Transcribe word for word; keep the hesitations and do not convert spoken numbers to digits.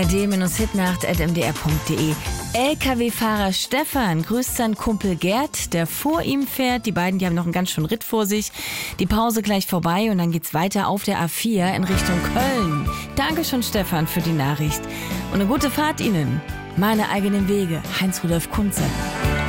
d hitnacht at m d r punkt d e. L K W-Fahrer Stefan grüßt seinen Kumpel Gerd, der vor ihm fährt. Die beiden, die haben noch einen ganz schönen Ritt vor sich. Die Pause gleich vorbei und dann geht's weiter auf der A vier in Richtung Köln. Danke schon, Stefan, für die Nachricht. Und eine gute Fahrt Ihnen. Meine eigenen Wege. Heinz-Rudolf Kunze.